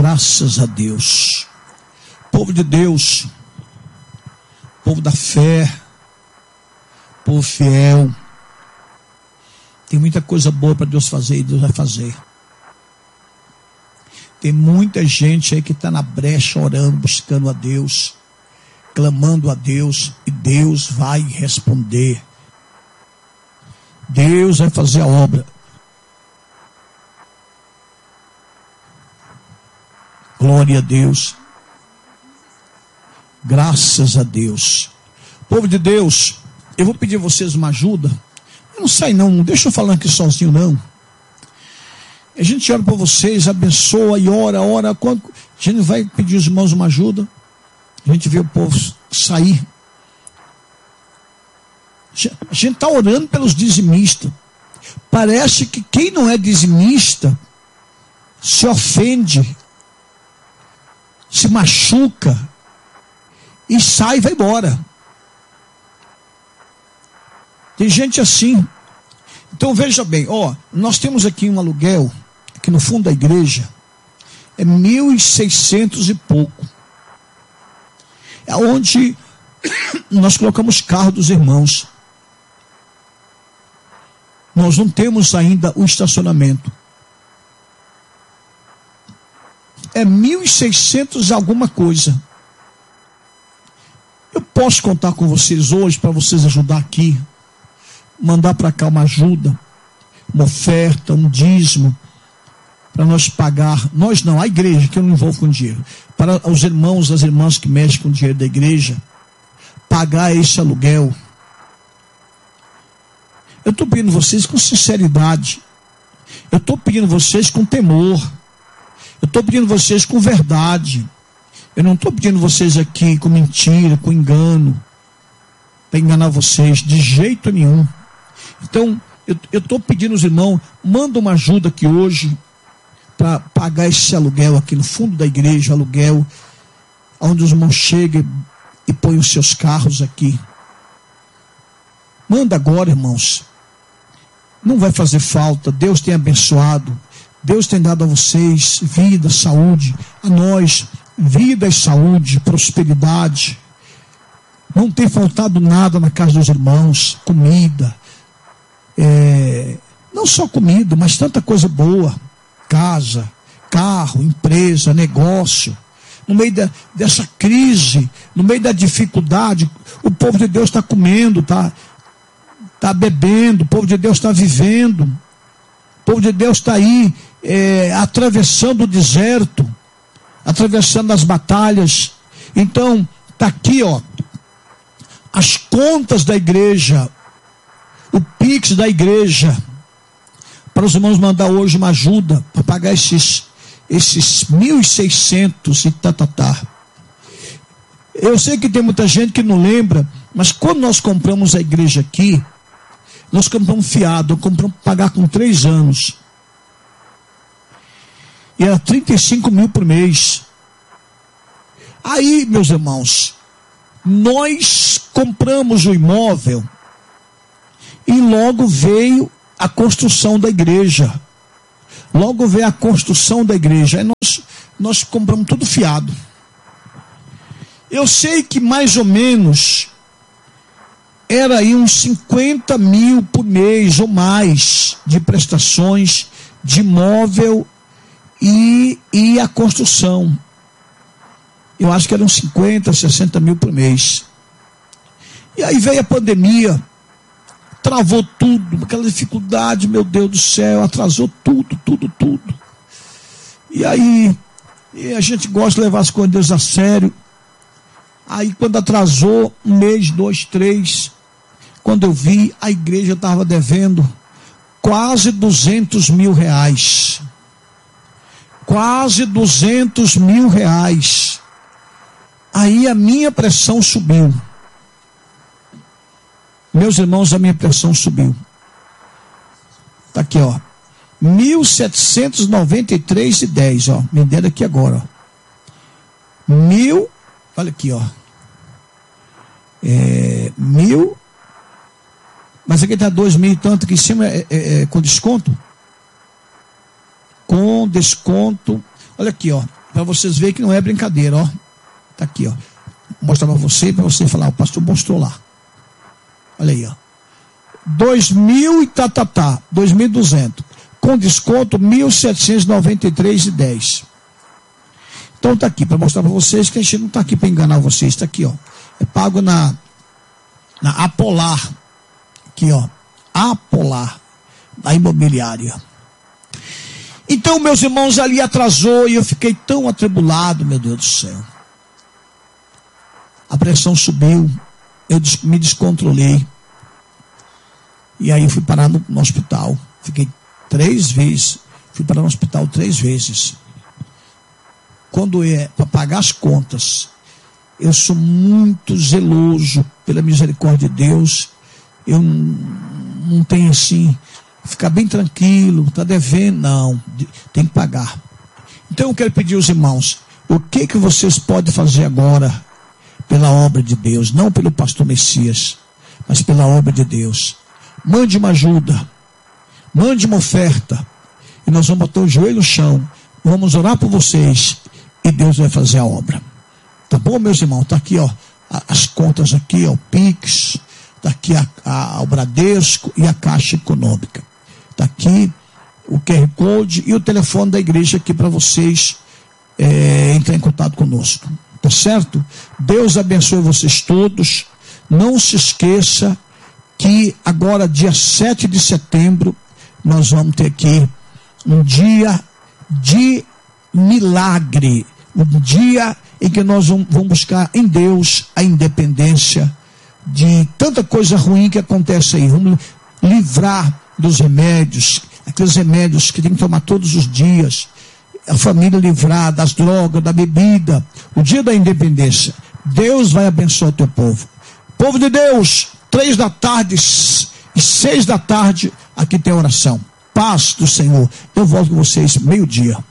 Graças a Deus. Povo de Deus, povo da fé, povo fiel. Tem muita coisa boa para Deus fazer e Deus vai fazer. Tem muita gente aí que está na brecha orando, buscando a Deus, clamando a Deus, e Deus vai responder. Deus vai fazer a obra. Glória a Deus. Graças a Deus. Povo de Deus, eu vou pedir a vocês uma ajuda. Eu não sai não deixa eu falar aqui sozinho não. A gente ora por vocês, abençoa e ora. Quando a gente vai pedir aos irmãos uma ajuda, a gente vê o povo sair. A gente está orando pelos dizimistas. Parece que quem não é dizimista se ofende, se machuca e sai e vai embora. Tem gente assim. Então veja bem, nós temos aqui um aluguel, aqui no fundo da igreja, é 1.600 e pouco. É onde nós colocamos carro dos irmãos. Nós não temos ainda o estacionamento. É 1.600 alguma coisa. Eu posso contar com vocês hoje para vocês ajudar aqui, mandar para cá uma ajuda, uma oferta, um dízimo, para nós pagar, nós não, a igreja, que eu não envolvo com dinheiro, para os irmãos, as irmãs que mexem com o dinheiro da igreja, pagar esse aluguel. Eu estou pedindo vocês com sinceridade, eu estou pedindo vocês com temor, eu estou pedindo vocês com verdade, eu não estou pedindo vocês aqui com mentira, com engano, para enganar vocês, de jeito nenhum. Então, eu estou pedindo aos irmãos, manda uma ajuda aqui hoje, para pagar esse aluguel aqui no fundo da igreja, aluguel, onde os irmãos chegam e põem os seus carros aqui. Manda agora, irmãos. Não vai fazer falta, Deus tem abençoado, Deus tem dado a vocês vida, saúde, a nós, vida e saúde, prosperidade. Não tem faltado nada na casa dos irmãos, comida, não só comida, mas tanta coisa boa, casa, carro, empresa, negócio. No meio dessa crise, no meio da dificuldade, o povo de Deus está comendo, está bebendo, o povo de Deus está vivendo, o povo de Deus está aí atravessando o deserto, atravessando as batalhas. Então, está aqui, as contas da igreja, o Pix da igreja, para os irmãos mandar hoje uma ajuda para pagar esses 1.600 e tatatá. Eu sei que tem muita gente que não lembra, mas quando nós compramos a igreja aqui, nós compramos fiado, compramos para pagar com 3 anos. E era 35 mil por mês. Aí, meus irmãos, nós compramos o imóvel e logo veio a construção da igreja. Logo veio a construção da igreja. Aí nós compramos tudo fiado. Eu sei que mais ou menos era aí uns 50 mil por mês ou mais de prestações de imóvel e a construção. Eu acho que eram 50, 60 mil por mês. E aí veio a pandemia, travou tudo, aquela dificuldade, meu Deus do céu, atrasou tudo. E aí, a gente gosta de levar as coisas de Deus a sério. Aí quando atrasou, 1 mês, 2, 3, quando eu vi, a igreja estava devendo quase 200 mil reais. Quase 200 mil reais. Aí a minha pressão subiu. Meus irmãos, a minha pressão subiu. Está aqui, 1.793,10, me deram aqui agora, olha aqui, mil, mas aqui está 2.000 e tanto, aqui em cima é com desconto? Com desconto, olha aqui, para vocês verem que não é brincadeira, ó. Tá aqui, ó. Vou mostrar para você falar, o pastor mostrou lá. Olha aí, ó. 2.000 e 2.200. Com desconto, 1.793,10. Então tá aqui, para mostrar para vocês que a gente não tá aqui para enganar vocês. Tá aqui, ó. É pago na Apolar. Aqui, ó. Apolar. Da imobiliária. Então, meus irmãos, ali atrasou e eu fiquei tão atribulado, meu Deus do céu. A pressão subiu, eu me descontrolei. E aí fui parar no hospital. Fiquei 3 vezes. Fui parar no hospital 3 vezes. Quando é para pagar as contas, eu sou muito zeloso pela misericórdia de Deus. Eu não tenho assim, ficar bem tranquilo, está devendo, não, tem que pagar. Então eu quero pedir aos irmãos, o que vocês podem fazer agora pela obra de Deus, não pelo pastor Messias, mas pela obra de Deus. Mande uma ajuda, mande uma oferta, e nós vamos botar o joelho no chão, vamos orar por vocês, e Deus vai fazer a obra. Tá bom, meus irmãos? Está aqui, ó, as contas aqui, ó, o Pix, está aqui o Bradesco e a Caixa Econômica. Está aqui o QR Code e o telefone da igreja aqui para vocês entrar em contato conosco. Tá certo? Deus abençoe vocês todos. Não se esqueça que agora, dia 7 de setembro, nós vamos ter aqui um dia de milagre. Um dia em que nós vamos buscar em Deus a independência de tanta coisa ruim que acontece aí. Vamos livrar dos remédios, aqueles remédios que tem que tomar todos os dias. A família livrar das drogas, da bebida. O dia da independência. Deus vai abençoar o teu povo. Povo de Deus, 3 da tarde e 6 da tarde, aqui tem oração. Paz do Senhor. Eu volto com vocês meio-dia.